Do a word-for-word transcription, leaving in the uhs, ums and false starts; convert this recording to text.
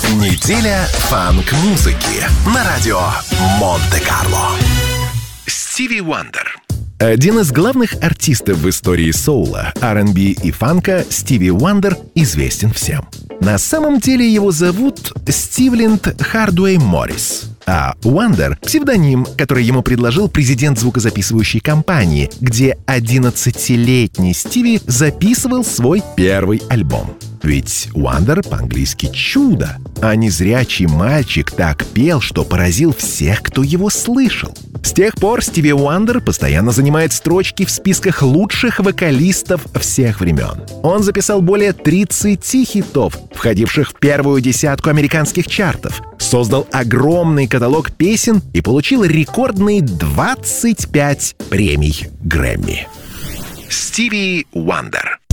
Неделя фанк-музыки на радио Монте-Карло. Стиви Уандер. Один из главных артистов в истории соула, ар энд би и фанка, Стиви Уандер, известен всем. На самом деле его зовут Стивленд Хардуэй Моррис, а Уандер — псевдоним, который ему предложил президент звукозаписывающей компании, где одиннадцатилетний Стиви записывал свой первый альбом. Ведь Уандер по-английски «чудо», а незрячий мальчик так пел, что поразил всех, кто его слышал. С тех пор Стиви Уандер постоянно занимает строчки в списках лучших вокалистов всех времен. Он записал более тридцати хитов, входивших в первую десятку американских чартов, создал огромный каталог песен и получил рекордные двадцать пять премий Грэмми. Стиви Уандер.